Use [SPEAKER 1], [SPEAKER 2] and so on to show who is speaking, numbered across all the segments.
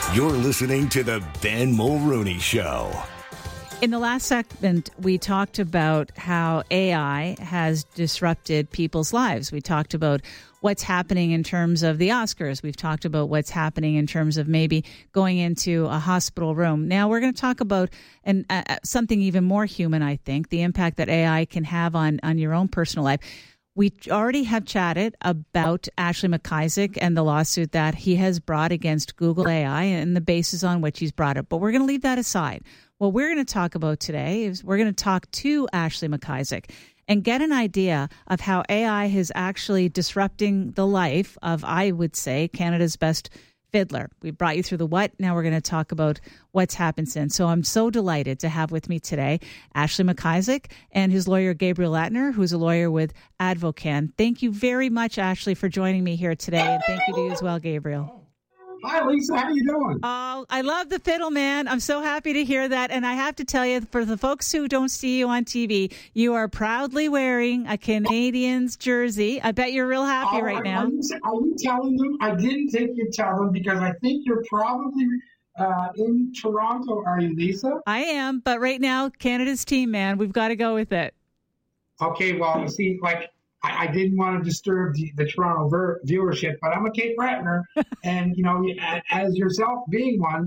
[SPEAKER 1] You're listening to the Ben Mulrooney Show.
[SPEAKER 2] In the last segment, we talked about how AI has disrupted people's lives. We talked about what's happening in terms of the Oscars. We've talked about what's happening in terms of maybe going into a hospital room. Now we're going to talk about something even more human, I think, the impact that AI can have on your own personal life. We already have chatted about Ashley McIsaac and the lawsuit that he has brought against Google AI and the basis on which he's brought it. But we're going to leave that aside. What we're going to talk about today is we're going to talk to Ashley McIsaac and get an idea of how AI is actually disrupting the life of, I would say, Canada's best fiddler. We brought you through the what. Now we're going to talk about what's happened since. So I'm so delighted to have with me today Ashley McIsaac and his lawyer, Gabriel Latner, who's a lawyer with Advocan. Thank you very much, Ashley, for joining me here today. And thank you to you as well, Gabriel.
[SPEAKER 3] Hi, Lisa. How you doing?
[SPEAKER 2] Oh, I love the fiddle, man. I'm so happy to hear that. And I have to tell you, for the folks who don't see you on TV, you are proudly wearing a Canadiens jersey. I bet you're real happy right now.
[SPEAKER 3] Are you telling them? I didn't think you'd tell them because I think you're probably in Toronto. Are you, Lisa?
[SPEAKER 2] I am. But right now, Canada's team, man. We've got to go with it.
[SPEAKER 3] Okay. Well, you see, I didn't want to disturb the Toronto viewership, but I'm a Cape Bretoner, and as yourself being one,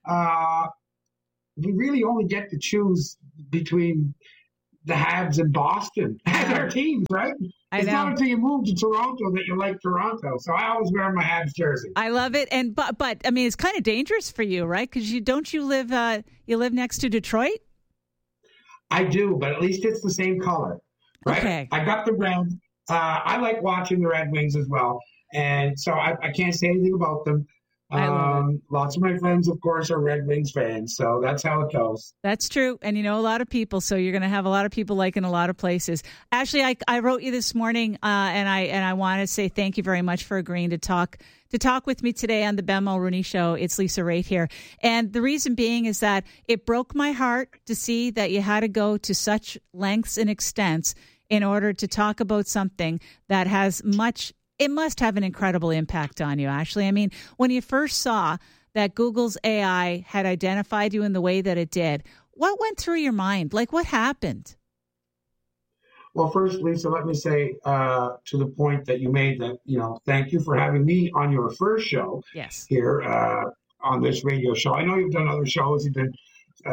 [SPEAKER 3] we really only get to choose between the Habs and Boston as our teams, right? It's not until you move to Toronto that you like Toronto. So I always wear my Habs jersey.
[SPEAKER 2] I love it, and but I mean it's kind of dangerous for you, right? Because you live next to Detroit.
[SPEAKER 3] I do, but at least it's the same color. Right?
[SPEAKER 2] Okay.
[SPEAKER 3] I got the red. I like watching the Red Wings as well. And so I can't say anything about them. Lots of my friends, of course, are Red Wings fans. So that's how it goes.
[SPEAKER 2] That's true. And a lot of people. So you're going to have a lot of people in a lot of places. Ashley, I wrote you this morning and I want to say thank you very much for agreeing to talk with me today on the Ben Mulrooney Show. It's Lisa Raitt here. And the reason being is that it broke my heart to see that you had to go to such lengths and extents in order to talk about something that it must have an incredible impact on you, Ashley. I mean, when you first saw that Google's AI had identified you in the way that it did, what went through your mind? What happened?
[SPEAKER 3] Well, first, Lisa, let me say to the point that you made that, thank you for having me on your first show here on this radio show. I know you've done other shows. You've done,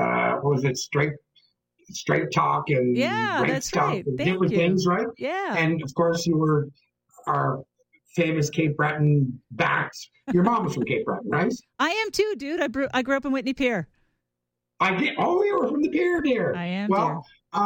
[SPEAKER 3] Straight Talk and
[SPEAKER 2] that's
[SPEAKER 3] stuff
[SPEAKER 2] right.
[SPEAKER 3] and different things, right?
[SPEAKER 2] Yeah.
[SPEAKER 3] And of course, you were our famous Cape Breton backs. Your mom was from Cape Breton, right?
[SPEAKER 2] I am too, dude. I grew up in Whitney Pier.
[SPEAKER 3] I did. Oh, you were from the Pier, dear.
[SPEAKER 2] I am.
[SPEAKER 3] Well,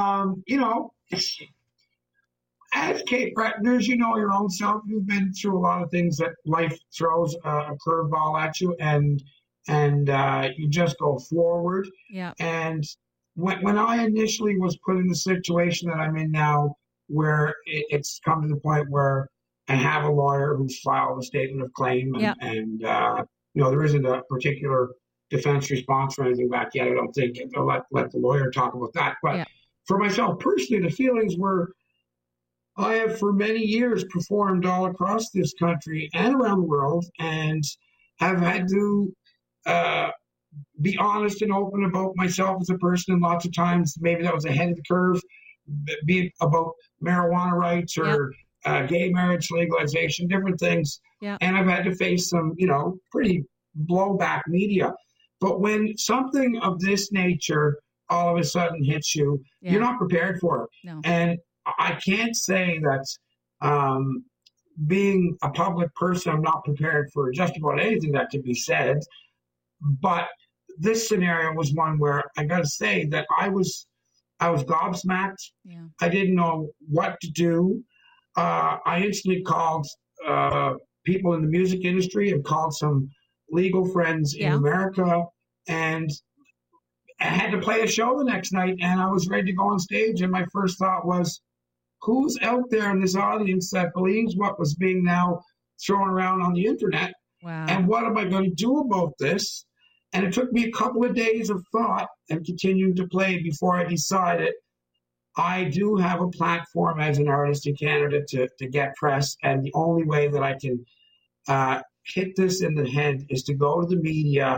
[SPEAKER 3] as Cape Bretoners, you know your own self. You've been through a lot of things that life throws a curveball at you, and you just go forward.
[SPEAKER 2] Yeah.
[SPEAKER 3] And when I initially was put in the situation that I'm in now, where it's come to the point where I have a lawyer who's filed a statement of claim, and there isn't a particular defense response or anything back yet. I don't think. I'll let the lawyer talk about that. But for myself personally, the feelings were, I have for many years performed all across this country and around the world, and have had to be honest and open about myself as a person, and lots of times maybe that was ahead of the curve, be it about marijuana rights or gay marriage legalization, different things.
[SPEAKER 2] Yeah.
[SPEAKER 3] And I've had to face some, pretty blowback media. But when something of this nature all of a sudden hits you, you're not prepared for it.
[SPEAKER 2] No.
[SPEAKER 3] And I can't say that being a public person, I'm not prepared for just about anything that could be said. But this scenario was one where I got to say that I was gobsmacked.
[SPEAKER 2] Yeah.
[SPEAKER 3] I didn't know what to do. I instantly called people in the music industry and called some legal friends in America, and I had to play a show the next night, and I was ready to go on stage. And my first thought was, who's out there in this audience that believes what was being now thrown around on the internet?
[SPEAKER 2] Wow.
[SPEAKER 3] And what am I going to do about this? And it took me a couple of days of thought and continuing to play before I decided I do have a platform as an artist in Canada to get press. And the only way that I can hit this in the head is to go to the media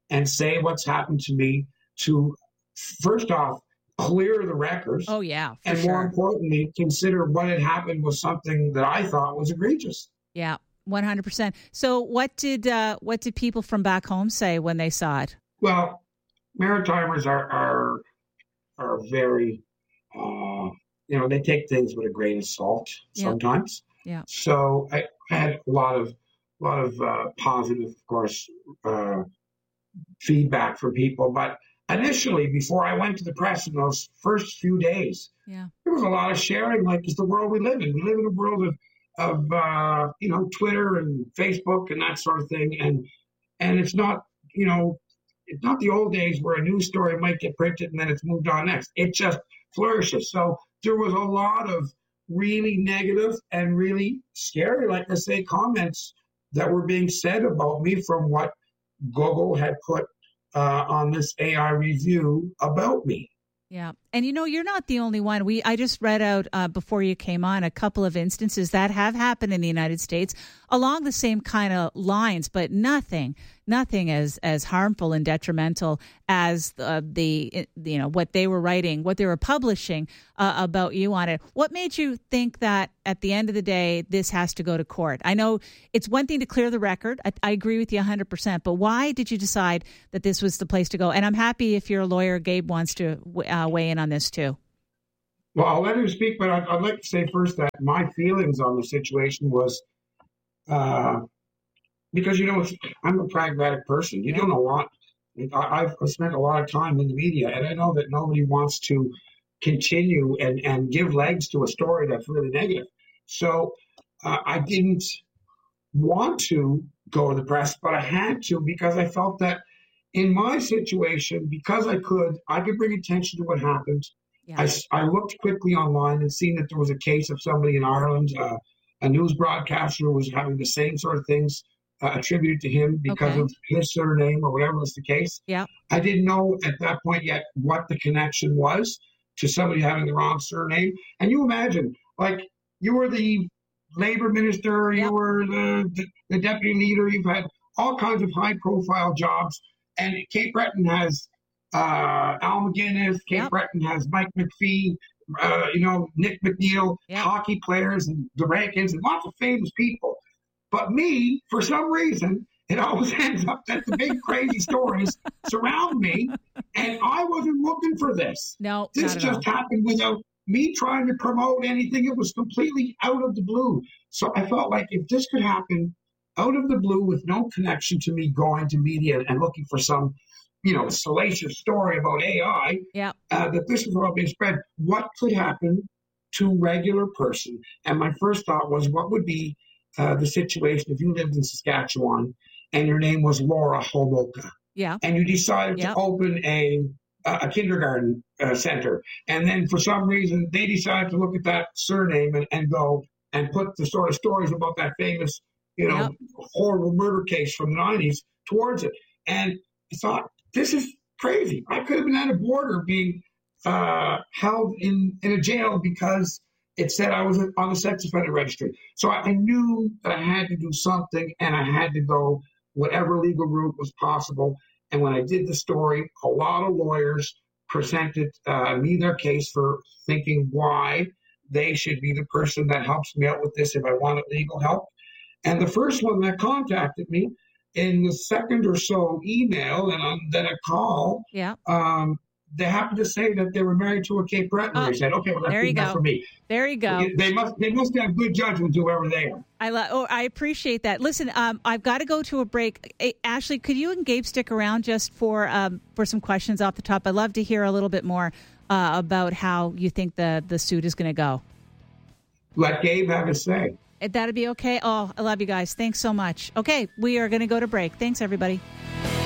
[SPEAKER 3] and say what's happened to me to, first off, clear the records.
[SPEAKER 2] Oh, yeah, for
[SPEAKER 3] and
[SPEAKER 2] sure.
[SPEAKER 3] more importantly, consider what had happened was something that I thought was egregious.
[SPEAKER 2] Yeah, 100%. So what did people from back home say when they saw it?
[SPEAKER 3] Well, Maritimers are very, they take things with a grain of salt sometimes.
[SPEAKER 2] Yeah.
[SPEAKER 3] So I had a lot of positive, of course, feedback from people. But initially, before I went to the press in those first few days, there was a lot of sharing. Like, it's the world we live in. We live in a world of Twitter and Facebook and that sort of thing. And it's not, it's not the old days where a news story might get printed and then it's moved on next. It just flourishes. So there was a lot of really negative and really scary, like I say, comments that were being said about me from what Google had put on this AI review about me.
[SPEAKER 2] Yeah. And, you're not the only one. I just read out before you came on a couple of instances that have happened in the United States along the same kind of lines, but nothing as harmful and detrimental as what they were writing, what they were publishing about you on it. What made you think that at the end of the day, this has to go to court? I know it's one thing to clear the record. I agree with you 100%. But why did you decide that this was the place to go? And I'm happy if your lawyer, Gabe, wants to weigh in on this too.
[SPEAKER 3] Well, I'll let him speak, but I'd like to say first that my feelings on the situation was because, I'm a pragmatic person. You don't know what. I've spent a lot of time in the media, and I know that nobody wants to continue and give legs to a story that's really negative. So I didn't want to go to the press, but I had to because I felt that in my situation, because I could bring attention to what happened. Yeah. I looked quickly online and seen that there was a case of somebody in Ireland, a news broadcaster was having the same sort of things attributed to him because of his surname or whatever was the case.
[SPEAKER 2] Yeah.
[SPEAKER 3] I didn't know at that point yet what the connection was to somebody having the wrong surname. And you imagine, like, you were the labor minister, you were the deputy leader, you've had all kinds of high-profile jobs. And Cape Breton has Al McGuinness, Cape Breton has Mike McPhee, Nick McNeil, hockey players and the Rankins and lots of famous people. But me, for some reason, it always ends up that the big crazy stories surround me, and I wasn't looking for this.
[SPEAKER 2] No,
[SPEAKER 3] this just happened without me trying to promote anything. It was completely out of the blue. So I felt like if this could happen out of the blue with no connection to me going to media and looking for some, salacious story about AI, that this was all being spread, what could happen to a regular person? And my first thought was, what would be the situation if you lived in Saskatchewan and your name was Laura Homolka, and you decided to open a kindergarten center, and then for some reason they decided to look at that surname and go and put the sort of stories about that famous, horrible murder case from the 90s towards it. And I thought, this is crazy. I could have been at a border being held in a jail because it said I was on the sex offender registry. So I knew that I had to do something, and I had to go whatever legal route was possible. And when I did the story, a lot of lawyers presented me their case for thinking why they should be the person that helps me out with this if I wanted legal help. And the first one that contacted me in the second or so email and then a call, they happened to say that they were married to a Cape Breton. I said, okay, well, that's good enough for me.
[SPEAKER 2] There you go.
[SPEAKER 3] They must have good judgment, whoever they are.
[SPEAKER 2] I appreciate that. Listen, I've got to go to a break. Hey, Ashley, could you and Gabe stick around just for some questions off the top? I'd love to hear a little bit more about how you think the suit is going to go.
[SPEAKER 3] Let Gabe have his say.
[SPEAKER 2] That'd be okay. Oh, I love you guys. Thanks so much. Okay, we are going to go to break. Thanks, everybody.